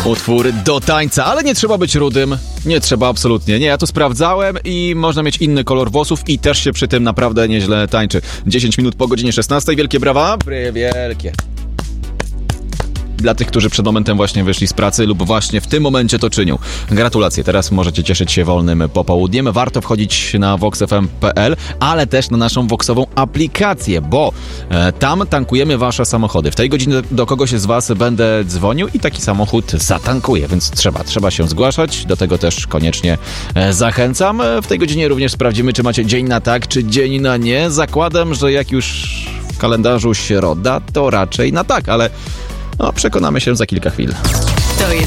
Utwór do tańca, ale nie trzeba być rudym. Nie trzeba, absolutnie. Nie, ja to sprawdzałem i można mieć inny kolor włosów i też się przy tym naprawdę nieźle tańczy. 10 minut po godzinie 16. Wielkie brawa. Wielkie. Dla tych, którzy przed momentem właśnie wyszli z pracy lub właśnie w tym momencie to czynią. Gratulacje, teraz możecie cieszyć się wolnym popołudniem. Warto wchodzić na voxfm.pl, ale też na naszą voxową aplikację, bo tam tankujemy wasze samochody. W tej godzinie do kogoś z was będę dzwonił i taki samochód zatankuję, więc trzeba się zgłaszać. Do tego też koniecznie zachęcam. W tej godzinie również sprawdzimy, czy macie dzień na tak, czy dzień na nie. Zakładam, że jak już w kalendarzu środa, to raczej na tak, ale przekonamy się za kilka chwil. To jest